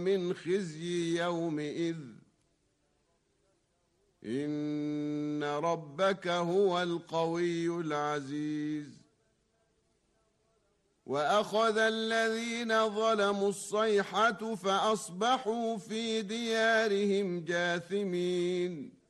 من خزي يومئذ إن ربك هو القوي العزيز وأخذ الذين ظلموا الصيحة فأصبحوا في ديارهم جاثمين